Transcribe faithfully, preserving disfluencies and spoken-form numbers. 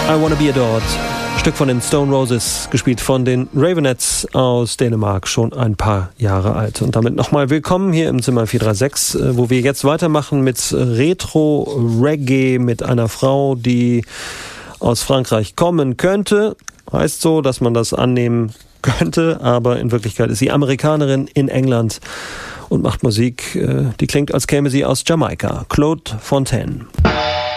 I Wanna Be Adored. Stück von den Stone Roses, gespielt von den Ravenettes aus Dänemark, schon ein paar Jahre alt. Und damit nochmal willkommen hier im Zimmer vier drei sechs, wo wir jetzt weitermachen mit Retro-Reggae, mit einer Frau, die aus Frankreich kommen könnte. Heißt so, dass man das annehmen könnte, aber in Wirklichkeit ist sie Amerikanerin in England und macht Musik, die klingt, als käme sie aus Jamaika. Claude Fontaine.